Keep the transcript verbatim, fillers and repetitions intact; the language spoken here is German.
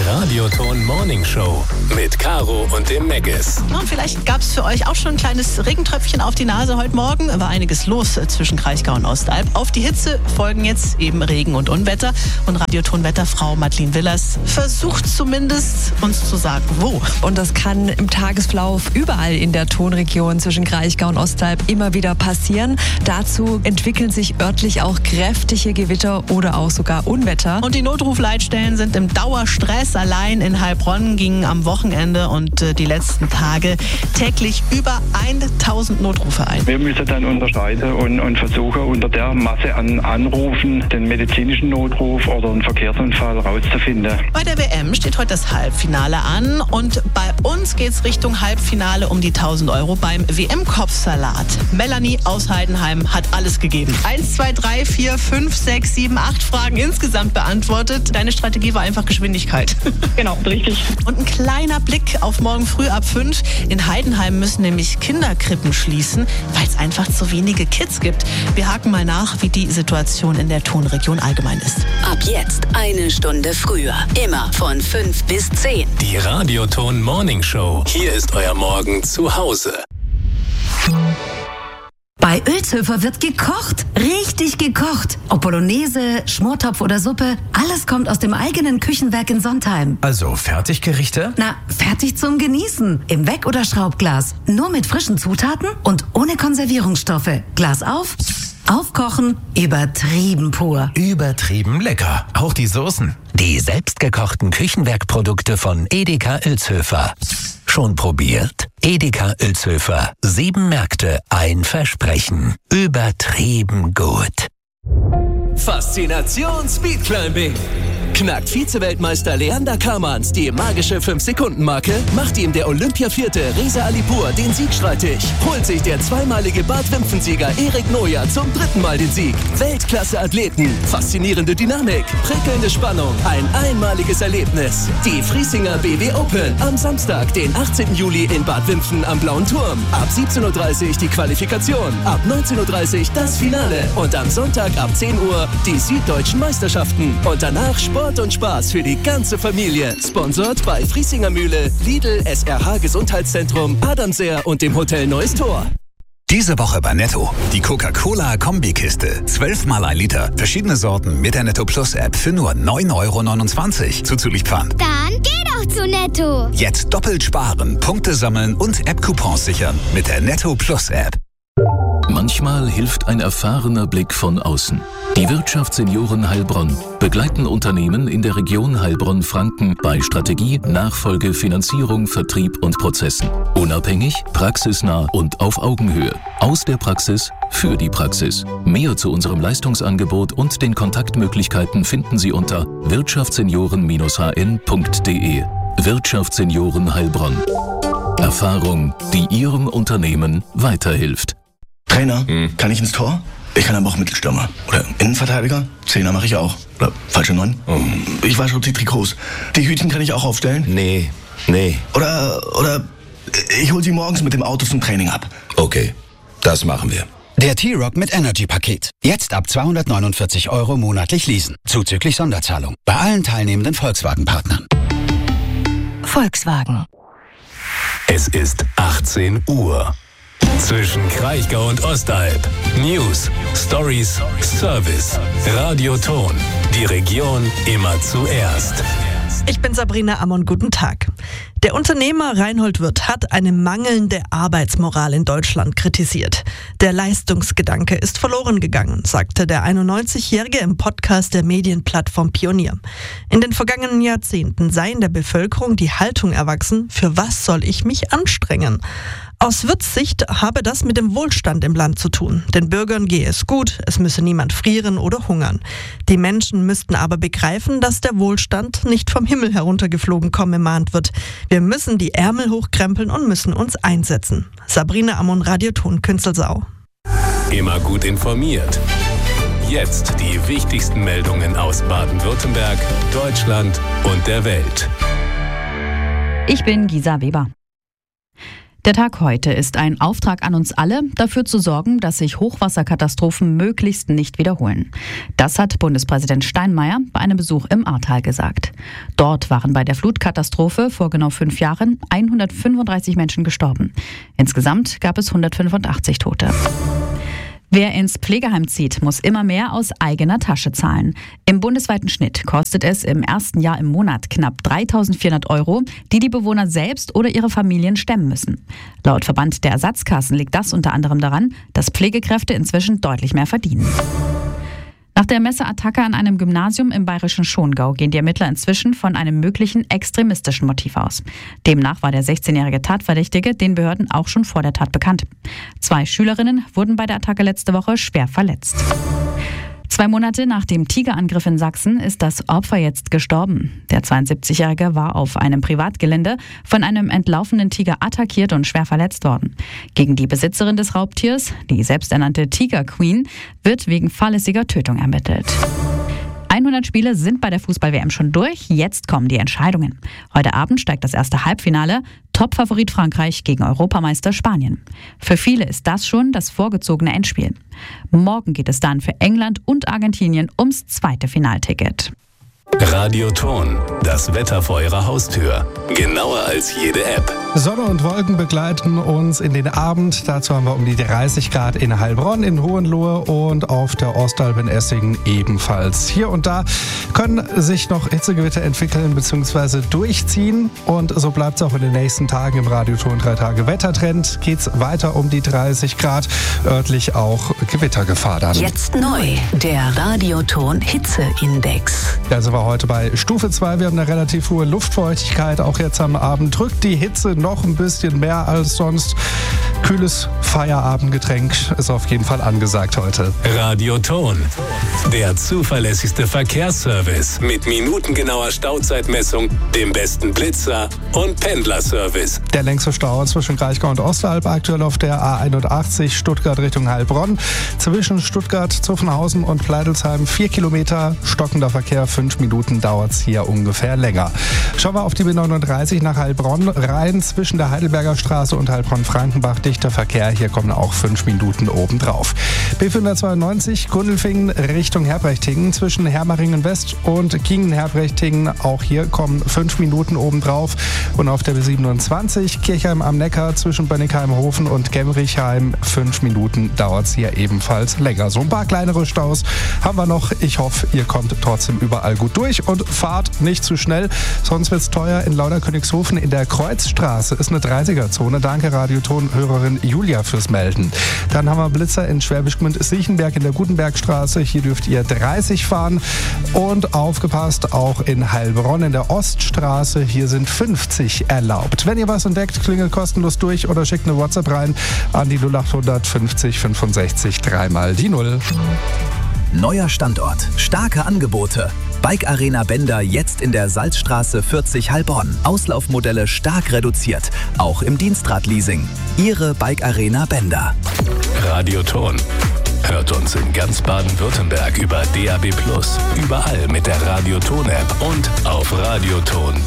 Radioton Morning Show mit Caro und dem Meggis. Ja, und vielleicht gab es für euch auch schon ein kleines Regentröpfchen auf die Nase heute Morgen. War einiges los zwischen Kraichgau und Ostalb. Auf die Hitze folgen jetzt eben Regen und Unwetter. Und Radioton-Wetterfrau Madeleine Willers versucht zumindest, uns zu sagen, wo. Und das kann im Tagesverlauf überall in der Tonregion zwischen Kraichgau und Ostalb immer wieder passieren. Dazu entwickeln sich örtlich auch kräftige Gewitter oder auch sogar Unwetter. Und die Notrufleitstellen sind im Dauerstress. Allein in Heilbronn gingen am Wochenende und äh, die letzten Tage täglich über tausend Notrufe ein. Wir müssen dann unterscheiden und, und versuchen, unter der Masse an Anrufen den medizinischen Notruf oder einen Verkehrsunfall rauszufinden. Bei der W M steht heute das Halbfinale an und bei uns geht's Richtung Halbfinale um die tausend Euro beim W M-Kopfsalat. Melanie aus Heidenheim hat alles gegeben. Eins, zwei, drei, vier, fünf, sechs, sieben, acht Fragen insgesamt beantwortet. Deine Strategie war einfach Geschwindigkeit. Genau, richtig. Und ein kleiner Blick auf morgen früh ab fünf. In Heidenheim müssen nämlich Kinderkrippen schließen, weil es einfach zu wenige Kids gibt. Wir haken mal nach, wie die Situation in der Tonregion allgemein ist. Ab jetzt eine Stunde früher. Immer von fünf bis zehn. Die Radioton Morning Show. Hier ist euer Morgen zu Hause. Bei Ölzhöfer wird gekocht, richtig gekocht. Ob Bolognese, Schmortopf oder Suppe, alles kommt aus dem eigenen Küchenwerk in Sontheim. Also Fertiggerichte? Na, fertig zum Genießen. Im Weck- oder Schraubglas. Nur mit frischen Zutaten und ohne Konservierungsstoffe. Glas auf, aufkochen, übertrieben pur. Übertrieben lecker. Auch die Soßen. Die selbstgekochten Küchenwerkprodukte von Edeka Ölzhöfer. Schon probiert? Edeka Ölzhöfer. Sieben Märkte, ein Versprechen. Übertrieben gut. Faszination Speedclimbing. Knackt Vize-Weltmeister Leander Kamans die magische fünf Sekunden Marke, macht ihm der Olympia-Vierte Reza Alipur den Sieg streitig, holt sich der zweimalige Bad-Wimpfen-Sieger Erik Noja zum dritten Mal den Sieg. Weltklasse-Athleten, faszinierende Dynamik, prickelnde Spannung, ein einmaliges Erlebnis. Die Friesinger B W Open am Samstag, den achtzehnten Juli in Bad Wimpfen am Blauen Turm. Ab siebzehn Uhr dreißig die Qualifikation, ab neunzehn Uhr dreißig das Finale und am Sonntag ab zehn Uhr die süddeutschen Meisterschaften. Und danach Sport und Spaß für die ganze Familie. Sponsored bei Friesinger Mühle, Lidl, S R H Gesundheitszentrum, Adamser und dem Hotel Neues Tor. Diese Woche bei Netto. Die Coca-Cola-Kombikiste. Zwölfmal ein Liter. Verschiedene Sorten mit der Netto Plus App für nur neun Euro neunundzwanzig. Zuzüglich Pfand. Dann geh doch zu Netto. Jetzt doppelt sparen, Punkte sammeln und App-Coupons sichern mit der Netto Plus App. Manchmal hilft ein erfahrener Blick von außen. Die Wirtschaftssenioren Heilbronn begleiten Unternehmen in der Region Heilbronn-Franken bei Strategie, Nachfolge, Finanzierung, Vertrieb und Prozessen. Unabhängig, praxisnah und auf Augenhöhe. Aus der Praxis für die Praxis. Mehr zu unserem Leistungsangebot und den Kontaktmöglichkeiten finden Sie unter wirtschaftssenioren Bindestrich h n punkt d e. Wirtschaftssenioren Heilbronn. Erfahrung, die Ihrem Unternehmen weiterhilft. Trainer, hm. kann ich ins Tor? Ich kann aber auch Mittelstürmer. Oder Innenverteidiger? Zehner mache ich auch. Oder falsche Neun? Oh. Ich wasche auch die Trikots. Die Hütchen kann ich auch aufstellen? Nee, nee. Oder, oder ich hole sie morgens mit dem Auto zum Training ab. Okay, das machen wir. Der T-Rock mit Energy-Paket. Jetzt ab zweihundertneunundvierzig Euro monatlich leasen. Zuzüglich Sonderzahlung. Bei allen teilnehmenden Volkswagen-Partnern. Volkswagen. Es ist achtzehn Uhr. Zwischen Kraichgau und Ostalb. News, Stories, Service. Radioton. Die Region immer zuerst. Ich bin Sabrina Ammon, guten Tag. Der Unternehmer Reinhold Wirth hat eine mangelnde Arbeitsmoral in Deutschland kritisiert. Der Leistungsgedanke ist verloren gegangen, sagte der einundneunzigjährige im Podcast der Medienplattform Pionier. In den vergangenen Jahrzehnten sei in der Bevölkerung die Haltung erwachsen, für was soll ich mich anstrengen? Aus Wirths Sicht habe das mit dem Wohlstand im Land zu tun. Den Bürgern gehe es gut, es müsse niemand frieren oder hungern. Die Menschen müssten aber begreifen, dass der Wohlstand nicht vom Himmel heruntergeflogen komme, mahnt Wirth. Wir müssen die Ärmel hochkrempeln und müssen uns einsetzen. Sabrina Ammon, Radioton, Künzelsau. Immer gut informiert. Jetzt die wichtigsten Meldungen aus Baden-Württemberg, Deutschland und der Welt. Ich bin Gisa Weber. Der Tag heute ist ein Auftrag an uns alle, dafür zu sorgen, dass sich Hochwasserkatastrophen möglichst nicht wiederholen. Das hat Bundespräsident Steinmeier bei einem Besuch im Ahrtal gesagt. Dort waren bei der Flutkatastrophe vor genau fünf Jahren hundertfünfunddreißig Menschen gestorben. Insgesamt gab es hundertfünfundachtzig Tote. Wer ins Pflegeheim zieht, muss immer mehr aus eigener Tasche zahlen. Im bundesweiten Schnitt kostet es im ersten Jahr im Monat knapp dreitausendvierhundert Euro, die die Bewohner selbst oder ihre Familien stemmen müssen. Laut Verband der Ersatzkassen liegt das unter anderem daran, dass Pflegekräfte inzwischen deutlich mehr verdienen. Nach der Messerattacke an einem Gymnasium im bayerischen Schongau gehen die Ermittler inzwischen von einem möglichen extremistischen Motiv aus. Demnach war der sechzehnjährige Tatverdächtige den Behörden auch schon vor der Tat bekannt. Zwei Schülerinnen wurden bei der Attacke letzte Woche schwer verletzt. Zwei Monate nach dem Tigerangriff in Sachsen ist das Opfer jetzt gestorben. Der zweiundsiebzigjährige war auf einem Privatgelände von einem entlaufenden Tiger attackiert und schwer verletzt worden. Gegen die Besitzerin des Raubtiers, die selbsternannte Tiger Queen, wird wegen fahrlässiger Tötung ermittelt. hundert Spiele sind bei der Fußball-W M schon durch, jetzt kommen die Entscheidungen. Heute Abend steigt das erste Halbfinale, Topfavorit Frankreich gegen Europameister Spanien. Für viele ist das schon das vorgezogene Endspiel. Morgen geht es dann für England und Argentinien ums zweite Finalticket. Radioton, das Wetter vor Ihrer Haustür. Genauer als jede App. Sonne und Wolken begleiten uns in den Abend. Dazu haben wir um die dreißig Grad in Heilbronn, in Hohenlohe und auf der Ostalb in Essingen ebenfalls. Hier und da können sich noch Hitzegewitter entwickeln bzw. durchziehen. Und so bleibt es auch in den nächsten Tagen im Radioton drei Tage Wettertrend. Geht es weiter um die dreißig Grad, örtlich auch Gewittergefahr dann. Jetzt neu, der Radioton Hitzeindex. Also war heute bei Stufe zwei. Wir haben eine relativ hohe Luftfeuchtigkeit. Auch jetzt am Abend drückt die Hitze noch ein bisschen mehr als sonst. Kühles Feierabendgetränk ist auf jeden Fall angesagt heute. Radioton, der zuverlässigste Verkehrsservice mit minutengenauer Stauzeitmessung, dem besten Blitzer und Pendlerservice. Der längste Stau zwischen Kraichgau und Ostalb aktuell auf der A einundachtzig Stuttgart Richtung Heilbronn. Zwischen Stuttgart, Zuffenhausen und Pleidelsheim vier Kilometer. Stockender Verkehr, fünf Minuten dauert es hier ungefähr länger. Schauen wir auf die B neununddreißig nach Heilbronn rein. Zwischen der Heidelberger Straße und Heilbronn-Frankenbach dichter Verkehr. Hier kommen auch fünf Minuten obendrauf. B fünfhundertzweiundneunzig Gundelfingen Richtung Herbrechtingen. Zwischen Hermaringen West und Kingen-Herbrechtingen. Auch hier kommen fünf Minuten obendrauf. Und auf der B siebenundzwanzig Kirchheim am Neckar zwischen Bönnigheimhofen und Gemrichheim. Fünf Minuten dauert es hier ebenfalls länger. So ein paar kleinere Staus haben wir noch. Ich hoffe, ihr kommt trotzdem überall gut durch und fahrt nicht zu schnell. Sonst wird es teuer in Lauderkönigshofen in der Kreuzstraße. Ist eine dreißiger-Zone. Danke Radioton-Hörerin Julia fürs Melden. Dann haben wir Blitzer in Schwäbisch Gmünd-Siechenberg in der Gutenbergstraße. Hier dürft ihr dreißig fahren. Und aufgepasst, auch in Heilbronn in der Oststraße. Hier sind fünfzig erlaubt. Wenn ihr was entdeckt, klingelt kostenlos durch oder schickt eine WhatsApp rein an die null achthundert fünfzig fünfundsechzig dreimal die null. Neuer Standort, starke Angebote. Bike Arena Bender jetzt in der Salzstraße vierzig Heilbronn. Auslaufmodelle stark reduziert, auch im Dienstradleasing. Ihre Bike Arena Bender. Radioton. Hört uns in ganz Baden-Württemberg über D A B plus, überall mit der Radioton-App und auf radioton